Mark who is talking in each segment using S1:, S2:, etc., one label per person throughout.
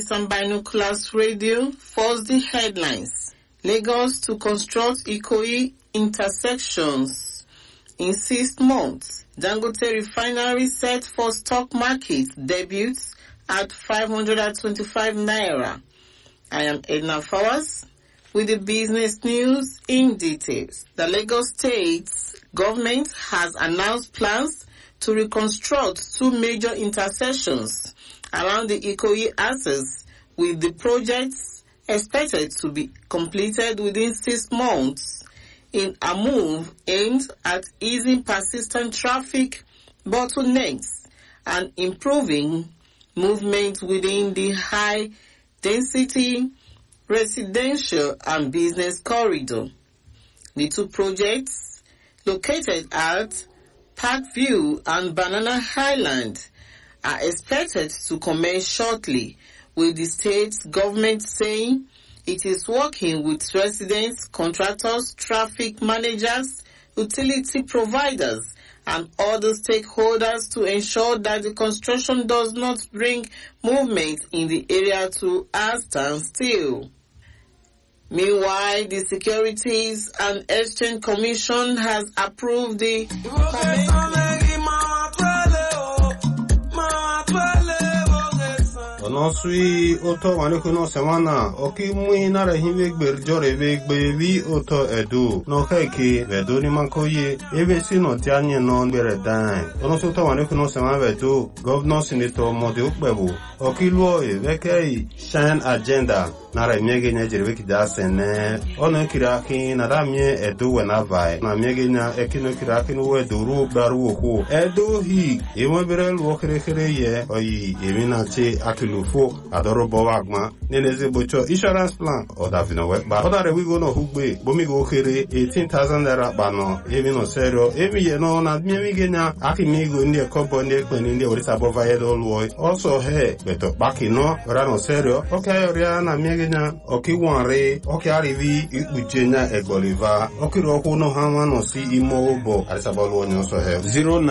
S1: Some Binoculars Radio first the headlines. Lagos to construct Ikoyi intersections in 6 months. Dangote refinery set for stock market debuts at 525 naira. I am Edna Fowers with the business news in details. The Lagos State government has announced plans to reconstruct 2 major intersections around the Ikoyi axis, with the projects expected to be completed within 6 months in a move aimed at easing persistent traffic bottlenecks and improving movement within the high-density residential and business corridor. The 2 projects, located at Parkview and Banana Island, are expected to commence shortly, with the state government saying it is working with residents, contractors, traffic managers, utility providers, and other stakeholders to ensure that the construction does not bring movement in the area to a standstill. Meanwhile, the Securities and Exchange Commission has approved the
S2: Nosui oto wanekuno semana oki mui nara himegbe jore begbe vi oto edu no keke vedo ni mankoye ebe sino tianye no bere dan ono soto wanekuno semana vedo governor senator mode ukbebu oki luo vekei shine agenda nara miege nya jerebe kida sene ono kiraki nara mie edu wenavai na miege nya ekino kiraki no weduru baru oku edu hi ewe bere luo kere ye oyi emina che akilu fo adoro bowagma neneze bocho insurance plan oda vino weba oda re we go no hugbe bomi go kere 18,000 naira bano even no serio emi ye no na mi genya akimi go ndi kompo ndi ekpeni ndi orisa bova ye do luo also he beto baki no ora no serio okay ori na mi genya oki wanre oki arrivi ikpujenya egboliva oki ro ku no hanwa no si imo obo arisa bolu onyo so he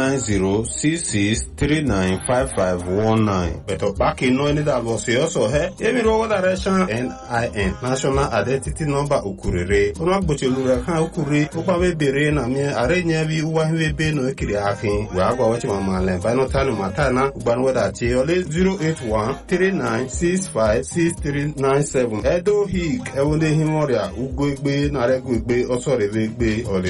S2: 09066395519 beto baki no ni da bosi also he emi ro direction NIN national identity number ukurere ono agboche lura kan ukure opa be bere na mi arenya bi uwa hwe be no ekiri akin we agwa wachi mama le ba no tanu matana ugban weda che ole 08139656397 edo hik ewonde himoria ugwegbe na regwegbe osore vegbe ole